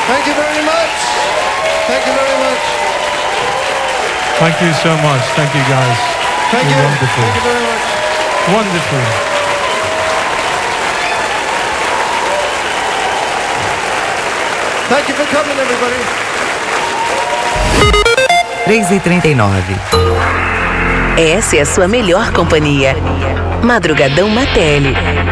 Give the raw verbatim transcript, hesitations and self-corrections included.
Thank you very much. Thank you very much. Thank you so much. Thank you, guys. Thank You're you. wonderful. Thank you very much. Wonderful. Thank you for coming, everybody. três e trinta e nove. Essa é a sua melhor companhia. Madrugadão Matelli.